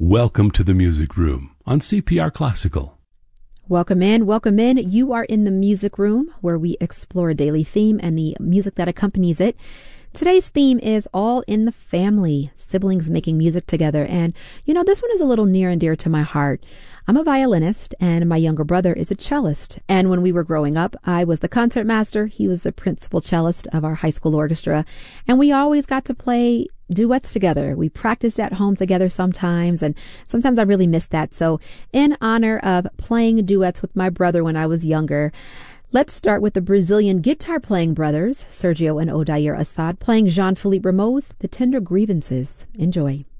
Welcome to the Music Room on CPR Classical. Welcome in, welcome in. You are in the music room where we explore a daily theme and the music that accompanies it. Today's theme is all in the family, siblings making music together. And, this one is a little near and dear to my heart. I'm a violinist and my younger brother is a cellist. And when we were growing up, I was the concertmaster. He was the principal cellist of our high school orchestra. And we always got to play duets together. We practiced at home together sometimes, and sometimes I really missed that. So in honor of playing duets with my brother when I was younger, let's start with the Brazilian guitar-playing brothers, Sergio and Odair Assad, playing Jean-Philippe Rameau's The Tender Grievances. Enjoy.